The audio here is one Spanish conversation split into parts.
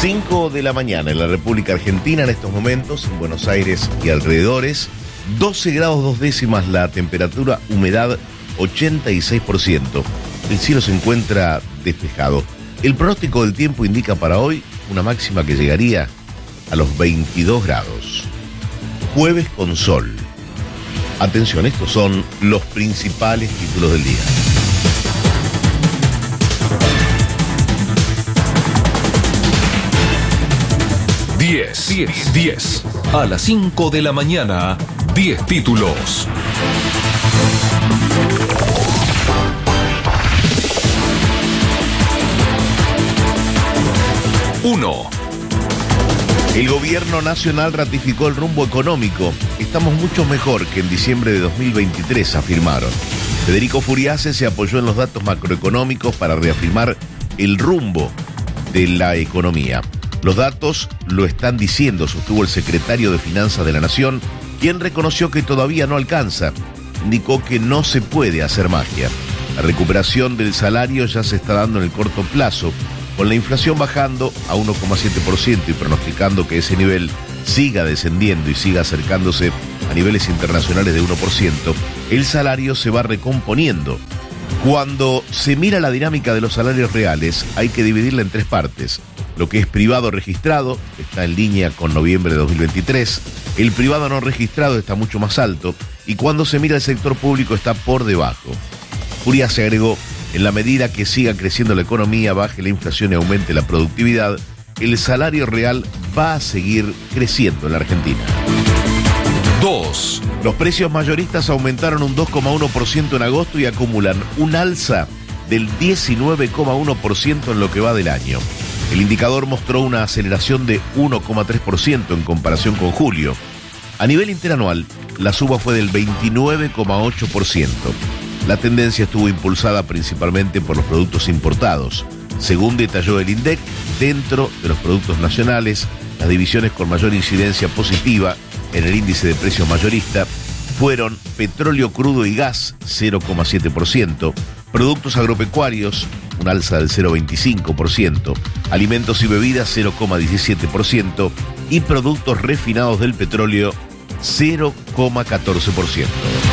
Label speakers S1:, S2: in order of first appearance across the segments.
S1: 5 de la mañana en la República Argentina, en estos momentos, en Buenos Aires y alrededores, 12 grados 2 décimas la temperatura, humedad 86%. El cielo se encuentra despejado. El pronóstico del tiempo indica para hoy una máxima que llegaría a los 22 grados. Jueves con sol. Atención, estos son los principales títulos del día.
S2: Diez. A las 5 de la mañana, 10 títulos. Uno.
S1: El gobierno nacional ratificó el rumbo económico. Estamos mucho mejor que en diciembre de 2023, afirmaron. Federico Furiase se apoyó en los datos macroeconómicos para reafirmar el rumbo de la economía. Los datos lo están diciendo, sostuvo el secretario de Finanzas de la Nación, quien reconoció que todavía no alcanza. Indicó que no se puede hacer magia. La recuperación del salario ya se está dando en el corto plazo, con la inflación bajando a 1,7% y pronosticando que ese nivel siga descendiendo y siga acercándose a niveles internacionales de 1%, el salario se va recomponiendo. Cuando se mira la dinámica de los salarios reales, hay que dividirla en tres partes. Lo que es privado registrado está en línea con noviembre de 2023, el privado no registrado está mucho más alto y cuando se mira el sector público está por debajo. Furiase agregó, en la medida que siga creciendo la economía, baje la inflación y aumente la productividad, el salario real va a seguir creciendo en la Argentina.
S2: 2.
S1: Los precios mayoristas aumentaron un 2,1% en agosto y acumulan un alza del 19,1% en lo que va del año. El indicador mostró una aceleración de 1,3% en comparación con julio. A nivel interanual, la suba fue del 29,8%. La tendencia estuvo impulsada principalmente por los productos importados. Según detalló el INDEC, dentro de los productos nacionales, las divisiones con mayor incidencia positiva en el índice de precios mayorista fueron petróleo crudo y gas, 0,7%, productos agropecuarios, un alza del 0,25%, alimentos y bebidas, 0,17%, y productos refinados del petróleo, 0,14%.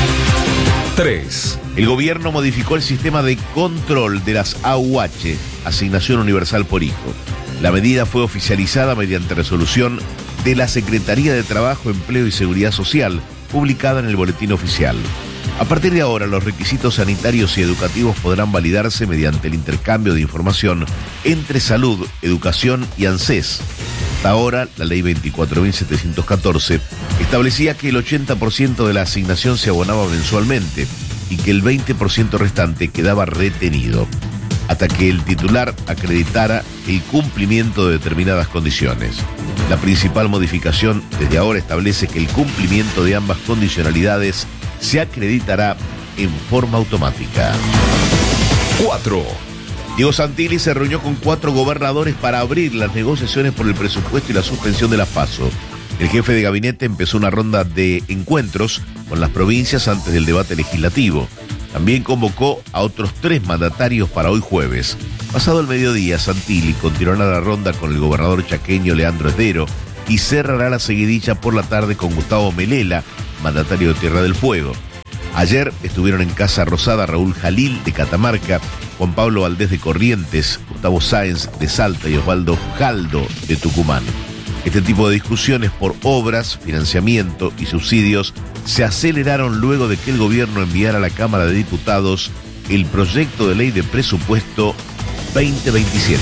S2: 3.
S1: El gobierno modificó el sistema de control de las AUH, Asignación Universal por Hijo. La medida fue oficializada mediante resolución de la Secretaría de Trabajo, Empleo y Seguridad Social, publicada en el Boletín Oficial. A partir de ahora, los requisitos sanitarios y educativos podrán validarse mediante el intercambio de información entre Salud, Educación y ANSES. Hasta ahora, la Ley 24.714 establecía que el 80% de la asignación se abonaba mensualmente y que el 20% restante quedaba retenido, hasta que el titular acreditara el cumplimiento de determinadas condiciones. La principal modificación desde ahora establece que el cumplimiento de ambas condicionalidades se acreditará en forma automática.
S2: 4.
S1: Diego Santilli se reunió con 4 gobernadores para abrir las negociaciones por el presupuesto y la suspensión de las PASO. El jefe de gabinete empezó una ronda de encuentros con las provincias antes del debate legislativo. También convocó a otros 3 mandatarios para hoy jueves. Pasado el mediodía, Santilli continuará la ronda con el gobernador chaqueño Leandro Esdero y cerrará la seguidilla por la tarde con Gustavo Melela, mandatario de Tierra del Fuego. Ayer estuvieron en Casa Rosada Raúl Jalil de Catamarca, Juan Pablo Valdés de Corrientes, Gustavo Sáenz de Salta y Osvaldo Jaldo de Tucumán. Este tipo de discusiones por obras, financiamiento y subsidios se aceleraron luego de que el gobierno enviara a la Cámara de Diputados el proyecto de ley de presupuesto 2027.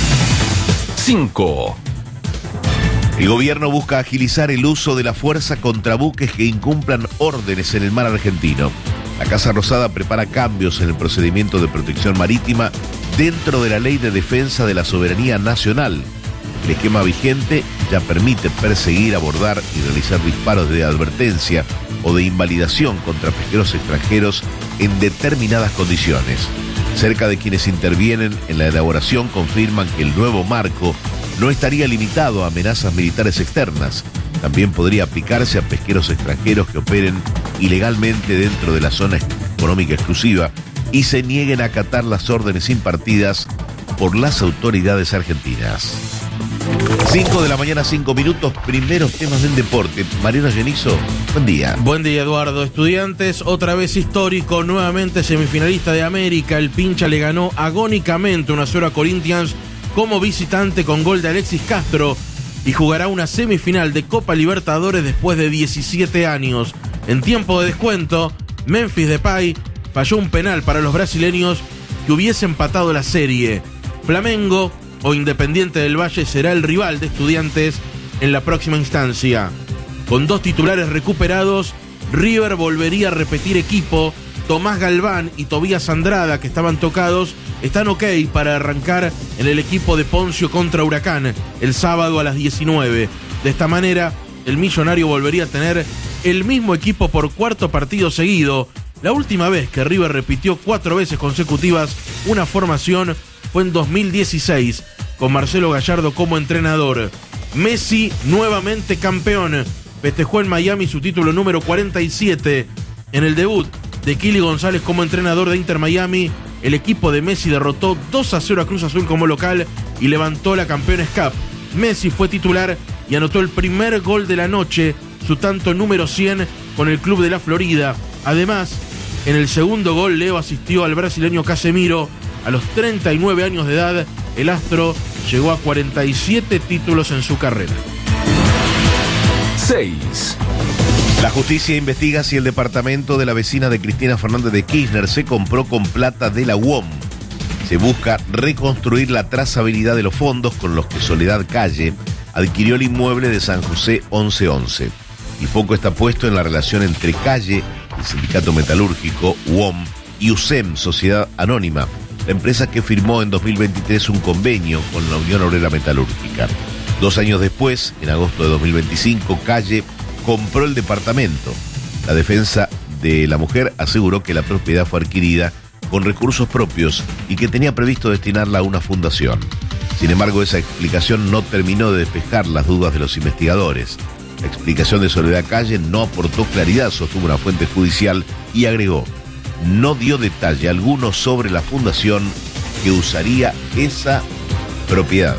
S2: 5.
S1: El gobierno busca agilizar el uso de la fuerza contra buques que incumplan órdenes en el mar argentino. La Casa Rosada prepara cambios en el procedimiento de protección marítima dentro de la Ley de Defensa de la Soberanía Nacional. El esquema vigente ya permite perseguir, abordar y realizar disparos de advertencia o de invalidación contra pesqueros extranjeros en determinadas condiciones. Cerca de quienes intervienen en la elaboración confirman que el nuevo marco no estaría limitado a amenazas militares externas. También podría aplicarse a pesqueros extranjeros que operen ilegalmente dentro de la zona económica exclusiva y se nieguen a acatar las órdenes impartidas por las autoridades argentinas. 5 de la mañana, 5 minutos, primeros temas del deporte. Mariano Genizo, buen día.
S3: Buen día, Eduardo. Estudiantes, otra vez histórico, nuevamente semifinalista de América. El Pincha le ganó agónicamente 1-0 a Corinthians como visitante con gol de Alexis Castro y jugará una semifinal de Copa Libertadores después de 17 años. En tiempo de descuento, Memphis Depay falló un penal para los brasileños que hubiese empatado la serie. Flamengo o Independiente del Valle será el rival de Estudiantes en la próxima instancia. Con 2 titulares recuperados, River volvería a repetir equipo. Tomás Galván y Tobías Andrada, que estaban tocados, están ok para arrancar en el equipo de Poncio contra Huracán el sábado a las 19. De esta manera, el millonario volvería a tener el mismo equipo por 4º partido seguido. La última vez que River repitió 4 veces consecutivas una formación fue en 2016, con Marcelo Gallardo como entrenador. Messi, nuevamente campeón, festejó en Miami su título número 47. En el debut de Kili González como entrenador de Inter Miami, el equipo de Messi derrotó 2-0 a Cruz Azul como local y levantó la Campeones Cup. Messi fue titular y anotó el primer gol de la noche, su tanto número 100 con el club de la Florida. Además, en el segundo gol, Leo asistió al brasileño Casemiro. A los 39 años de edad, el astro llegó a 47 títulos en su carrera.
S2: 6.
S1: La justicia investiga si el departamento de la vecina de Cristina Fernández de Kirchner se compró con plata de la UOM. Se busca reconstruir la trazabilidad de los fondos con los que Soledad Calle adquirió el inmueble de San José 1111. El foco está puesto en la relación entre Calle, el Sindicato Metalúrgico, UOM, y USEM, Sociedad Anónima, la empresa que firmó en 2023 un convenio con la Unión Obrera Metalúrgica. 2 años después, en agosto de 2025, Calle compró el departamento. La defensa de la mujer aseguró que la propiedad fue adquirida con recursos propios y que tenía previsto destinarla a una fundación. Sin embargo, esa explicación no terminó de despejar las dudas de los investigadores. La explicación de Soledad Calle no aportó claridad, sostuvo una fuente judicial, y agregó: no dio detalle alguno sobre la fundación que usaría esa propiedad.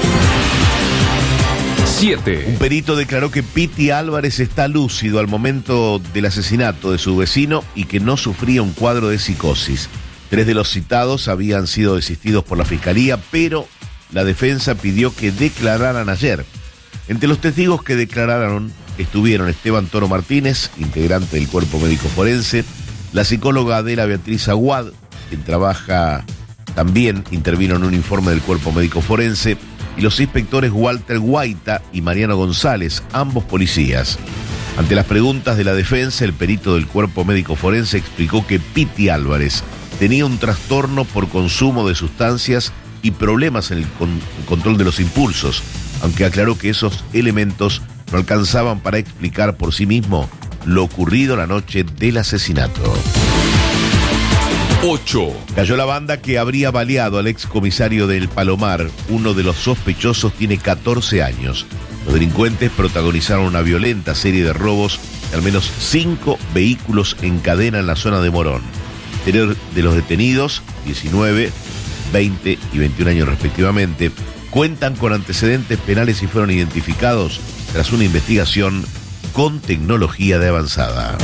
S2: 7.
S1: Un perito declaró que Piti Álvarez está lúcido al momento del asesinato de su vecino y que no sufría un cuadro de psicosis. 3 de los citados habían sido desistidos por la fiscalía, pero la defensa pidió que declararan ayer. Entre los testigos que declararon estuvieron Esteban Toro Martínez, integrante del cuerpo médico forense, la psicóloga Adela Beatriz Aguad, quien también intervino en un informe del cuerpo médico forense, y los inspectores Walter Guaita y Mariano González, ambos policías. Ante las preguntas de la defensa, el perito del cuerpo médico forense explicó que Piti Álvarez tenía un trastorno por consumo de sustancias y problemas en el control de los impulsos, aunque aclaró que esos elementos no alcanzaban para explicar por sí mismo lo ocurrido la noche del asesinato.
S2: 8.
S1: Cayó la banda que habría baleado al excomisario del Palomar. Uno de los sospechosos tiene 14 años. Los delincuentes protagonizaron una violenta serie de robos de al menos 5 vehículos en cadena en la zona de Morón. De los detenidos, 19, 20 y 21 años respectivamente, cuentan con antecedentes penales y fueron identificados tras una investigación con tecnología de avanzada.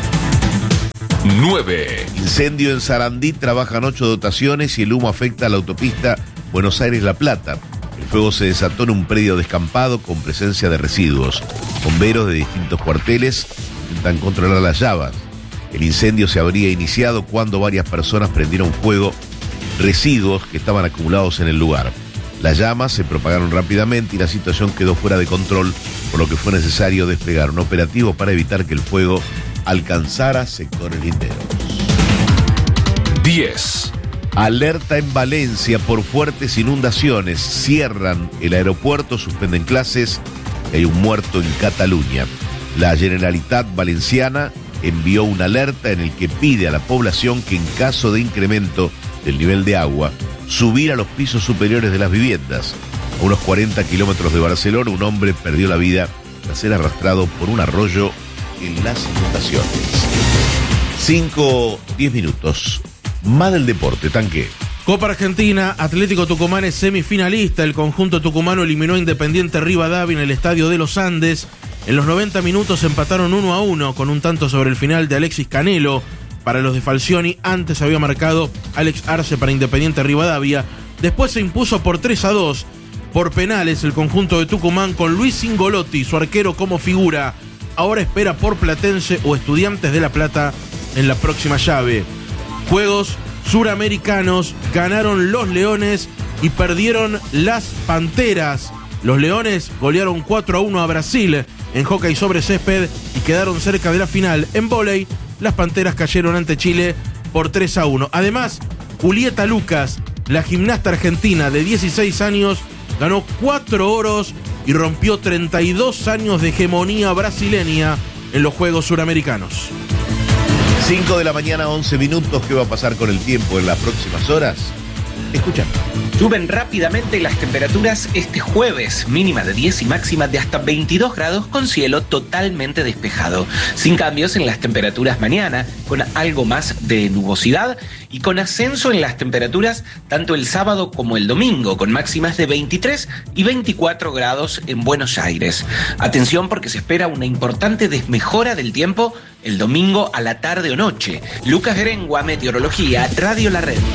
S2: 9.
S1: Incendio en Sarandí, trabajan 8 dotaciones y el humo afecta a la autopista Buenos Aires-La Plata. El fuego se desató en un predio descampado con presencia de residuos. Bomberos de distintos cuarteles intentan controlar las llamas. El incendio se habría iniciado cuando varias personas prendieron fuego residuos que estaban acumulados en el lugar. Las llamas se propagaron rápidamente y la situación quedó fuera de control, por lo que fue necesario desplegar un operativo para evitar que el fuego alcanzara sectores linderos.
S2: 10.
S1: Alerta en Valencia por fuertes inundaciones. Cierran el aeropuerto, suspenden clases y hay un muerto en Cataluña. La Generalitat Valenciana envió una alerta en el que pide a la población que en caso de incremento del nivel de agua, subir a los pisos superiores de las viviendas. A unos 40 kilómetros de Barcelona, un hombre perdió la vida tras ser arrastrado por un arroyo en las inundaciones. 5-10 minutos. Más del deporte, tanque.
S3: Copa Argentina, Atlético Tucumán es semifinalista. El conjunto tucumano eliminó a Independiente Rivadavia en el Estadio de los Andes. En los 90 minutos empataron 1-1 con un tanto sobre el final de Alexis Canelo para los de Falcioni. Antes había marcado Alex Arce para Independiente Rivadavia. Después se impuso por 3-2 por penales el conjunto de Tucumán con Luis Singolotti, su arquero, como figura. Ahora espera por Platense o Estudiantes de La Plata en la próxima llave. Juegos suramericanos, ganaron los Leones y perdieron las Panteras. Los Leones golearon 4-1 a Brasil en hóquei sobre césped y quedaron cerca de la final. En vóley, las Panteras cayeron ante Chile por 3-1. Además, Julieta Lucas, la gimnasta argentina de 16 años, ganó 4 oros y rompió 32 años de hegemonía brasileña en los Juegos Suramericanos.
S1: 5 de la mañana, 11 minutos. ¿Qué va a pasar con el tiempo en las próximas horas? Escucha.
S4: Suben rápidamente las temperaturas este jueves, mínima de 10 y máxima de hasta 22 grados con cielo totalmente despejado. Sin cambios en las temperaturas mañana, con algo más de nubosidad y con ascenso en las temperaturas tanto el sábado como el domingo, con máximas de 23 y 24 grados en Buenos Aires. Atención porque se espera una importante desmejora del tiempo el domingo a la tarde o noche. Lucas Gerengua, Meteorología, Radio La Red.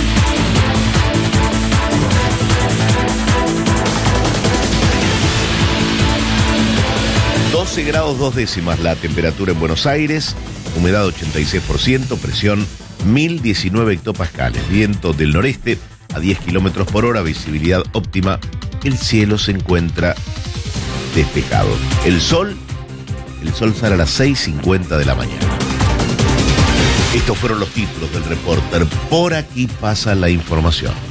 S1: 12 grados 2 décimas la temperatura en Buenos Aires, humedad 86%, presión 1019 hectopascales, viento del noreste a 10 kilómetros por hora, visibilidad óptima, el cielo se encuentra despejado. El sol sale a las 6:50 de la mañana. Estos fueron los títulos del Reporter. Por aquí pasa la información.